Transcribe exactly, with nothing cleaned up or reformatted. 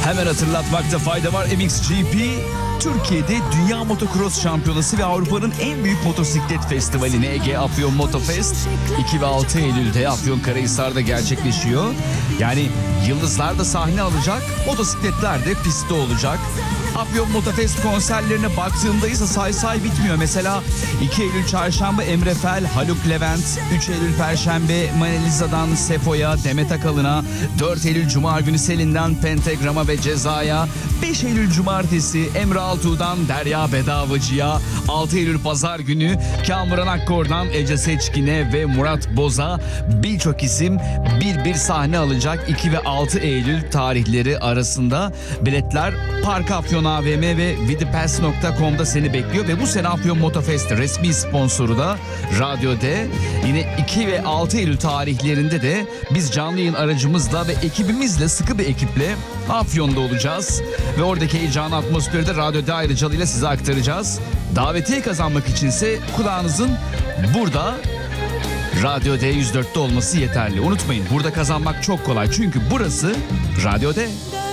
Hemen hatırlatmakta fayda var. M X G P Türkiye'de Dünya Motocross Şampiyonası ve Avrupa'nın en büyük motosiklet festivalini Ege Afyon Motofest iki ve altı Eylül'de Afyonkarahisar'da gerçekleşiyor. Yani yıldızlar da sahne alacak, motosikletler de pistte olacak. Afyon Motofest konserlerine baktığımda ise say say bitmiyor. Mesela iki Eylül Çarşamba Emre Fel, Haluk Levent, üç Eylül Perşembe Maneliza'dan Sefo'ya, Demet Akalın'a, dört Eylül Cuma günü Selin'den Pentagram'a ve Ceza'ya, beş Eylül Cumartesi Emre Altuğ'dan Derya Bedavacı'ya, altı Eylül Pazar günü Kamuran Akkor'dan Ece Seçkin'e ve Murat Boz'a birçok isim bir bir sahne alacak. iki ve altı Eylül tarihleri arasında biletler Park Afyon A V M ve vidipass nokta com'da seni bekliyor ve bu sene Afyon Motofest resmi sponsoru da Radyo D. Yine iki ve altı Eylül tarihlerinde de biz canlı yayın aracımızla ve ekibimizle, sıkı bir ekiple Afyon'da olacağız ve oradaki heyecanlı atmosferi de Radyo D ayrıcalığıyla size aktaracağız. Davetiye kazanmak içinse kulağınızın burada Radyo D yüz dörtte olması yeterli. Unutmayın, burada kazanmak çok kolay çünkü burası Radyo D.